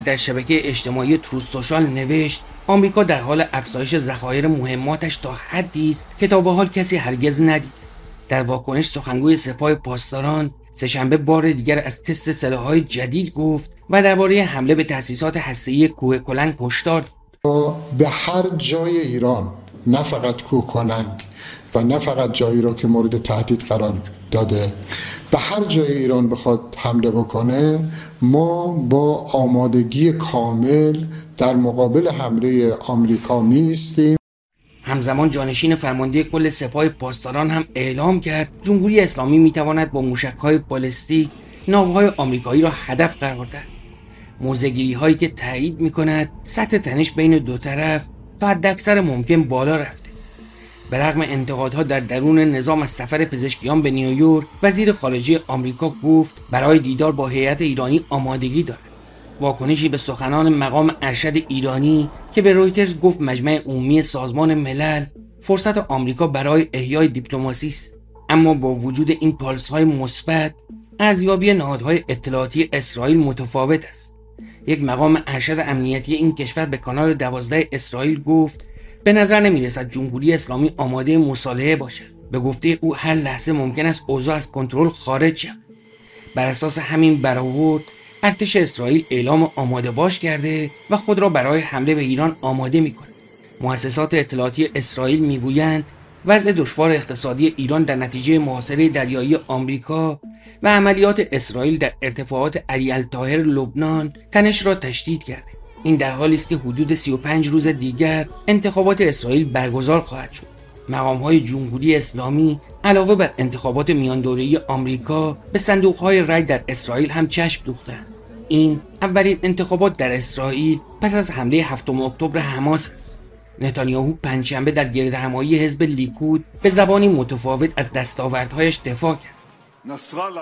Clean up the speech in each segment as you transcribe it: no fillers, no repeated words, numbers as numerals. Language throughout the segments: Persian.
در شبکه اجتماعی تروث سوشال نوشت آمریکا در حال افزایش ذخایر مهماتش تا حدی است که تا به حال کسی هرگز ندید. در واکنش سخنگوی سپاه پاسداران سه‌شنبه بار دیگر از تست سلاح‌های جدید گفت و درباره حمله به تأسیسات هسته‌ای کوه کلنگ هشدار داد. به هر جای ایران، نه فقط کوه کلنگ و نه فقط جایی را که مورد تهدید قرار داده، به هر جای ایران بخواد حمله بکنه، ما با آمادگی کامل در مقابل حمله آمریکا می‌ایستیم. همزمان جانشین فرمانده کل سپاه پاسداران هم اعلام کرد جمهوری اسلامی میتواند با موشک‌های بالستیک ناوهای آمریکایی را هدف قرار دهد. موضع‌گیری هایی که تایید میکند سطح تنش بین دو طرف تا حداکثر ممکن بالا رفته. به رغم انتقادها در درون نظام از سفر پزشکیان به نیویورک، وزیر خارجه آمریکا گفت برای دیدار با هیئت ایرانی آمادگی دارد. واکنشی به سخنان مقام ارشد ایرانی که به رویترز گفت مجمع عمومی سازمان ملل فرصت آمریکا برای احیای دیپلماسی است، اما با وجود این پالس‌های مثبت ارزیابی نهادهای اطلاعاتی اسرائیل متفاوت است. یک مقام ارشد امنیتی این کشور به کانال 12 اسرائیل گفت به نظر نمی‌رسد جمهوری اسلامی آماده مصالحه باشد. به گفته او هر لحظه ممکن است اوضاع از کنترل خارج شود. بر اساس همین برآورد ارتش اسرائیل اعلام آماده باش کرده و خود را برای حمله به ایران آماده می‌کند. مؤسسات اطلاعاتی اسرائیل میگویند وضع دشوار اقتصادی ایران در نتیجه محاصره دریایی آمریکا و عملیات اسرائیل در ارتفاعات علی الطاهر لبنان تنش را تشدید کرده. این در حالی است که حدود 35 روز دیگر انتخابات اسرائیل برگزار خواهد شد. مقام‌های جمهوری اسلامی علاوه بر انتخابات میان دوره‌ای آمریکا به صندوق‌های رای در اسرائیل هم چشم دوختند. این اولین انتخابات در اسرائیل پس از حمله 7 اکتبر حماس است. نتانیاهو پنجشنبه در گردهمایی حزب لیکود به زبانی متفاوت از دستاوردهایش دفاع کرد.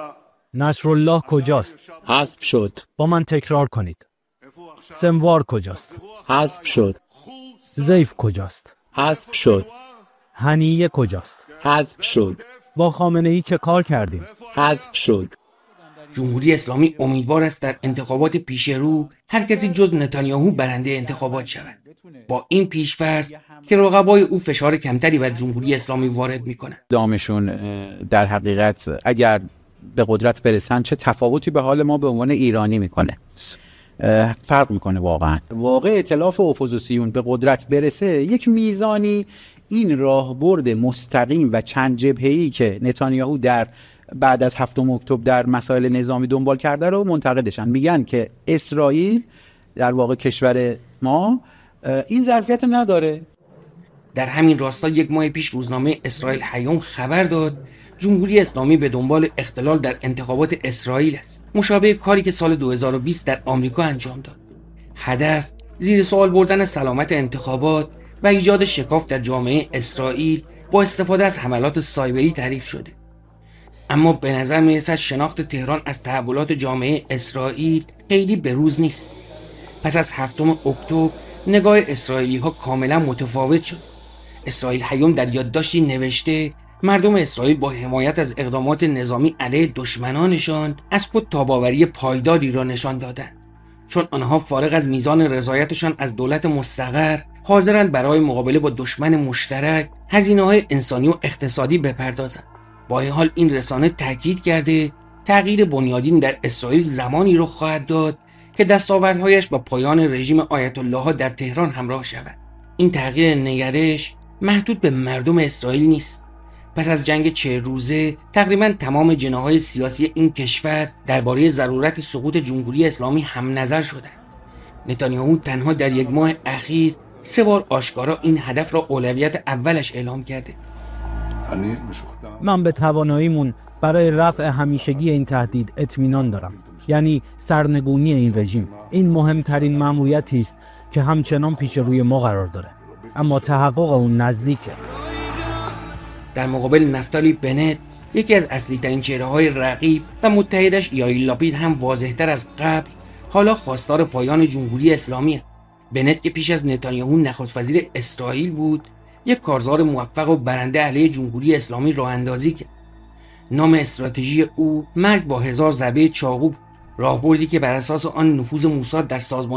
نصرالله کجاست؟ حذف شد. با من تکرار کنید. سموار کجاست؟ حذف شد. زیف کجاست؟ حذف شد. هنیه کجاست؟ حذف شد. با خامنه‌ای که کار کردیم؟ حذف شد. جمهوری اسلامی امیدوار است در انتخابات پیش رو هر کسی جز نتانیاهو برنده انتخابات شود. با این پیش‌فرض که رقبای او فشار کمتری بر جمهوری اسلامی وارد می‌کنند. دامشون در حقیقت اگر به قدرت برسن چه تفاوتی به حال ما به عنوان ایرانی میکنه؟ فرق میکنه واقعا. واقع ائتلاف اپوزیسیون به قدرت برسه یک میزانی این راهبرد مستقیم و چند جبهه‌ای که نتانیاهو در بعد از 7 اکتبر در مسائل نظامی دنبال کرده رو منتقدشن. میگن که اسرائیل در واقع کشور ما این ظرفیت نداره. در همین راستا یک ماه پیش روزنامه اسرائیل هیوم خبر داد جمهوری اسلامی به دنبال اختلال در انتخابات اسرائیل است، مشابه کاری که سال 2020 در آمریکا انجام داد. هدف زیر سوال بردن سلامت انتخابات و ایجاد شکاف در جامعه اسرائیل با استفاده از حملات سایبری تعریف شده. اما به نظر میرسد شناخت تهران از تحولات جامعه اسرائیل خیلی بروز نیست. پس از 7 اکتبر نگاه اسرائیلی ها کاملا متفاوت شد. اسرائیل هیوم در یادداشتی نوشته مردم اسرائیل با حمایت از اقدامات نظامی علیه دشمنانشان از خود تاباوری پایداری را نشان دادند، چون آنها فارغ از میزان رضایتشان از دولت مستقر حاضرند برای مقابله با دشمن مشترک هزینه‌های انسانی و اقتصادی بپردازند. با این حال این رسانه تاکید کرده تغییر بنیادین در اسرائیل زمانی رخ خواهد داد که دستاوردهایش با پایان رژیم آیت الله ها در تهران همراه شود. این تغییر نگرش محدود به مردم اسرائیل نیست. پس از جنگ 40 روزه تقریبا تمام جناح‌های سیاسی این کشور درباره ضرورت سقوط جمهوری اسلامی هم نظر شدند. نتانیاهو تنها در یک ماه اخیر 3 بار آشکارا این هدف را اولویت اولش اعلام کرده. من به تواناییمون برای رفع همیشگی این تهدید اطمینان دارم، یعنی سرنگونی این رژیم. این مهمترین مأموریتی است که همچنان پیش روی ما قرار داره، اما تحقق اون نزدیکه. در مقابل نفتالی بنت، یکی از اصلی ترین چهره‌های رقیب و متحدش یائیر لاپید هم واضح‌تر از قبل حالا خواستار پایان جمهوری اسلامی است. بنت که پیش از نتانیاهو نخست وزیر اسرائیل بود، یک کارزار موفق و برنده علیه جمهوری اسلامی راه اندازی کرد. نام استراتژی او مرگ با 1000 ضربه چاقو بود. راهبردی که بر اساس آن نفوذ موساد در سازمان